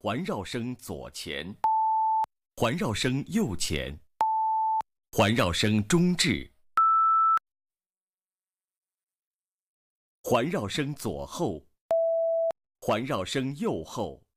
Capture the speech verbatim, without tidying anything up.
环绕声左前，环绕声右前，环绕声中置，环绕声左后，环绕声右后。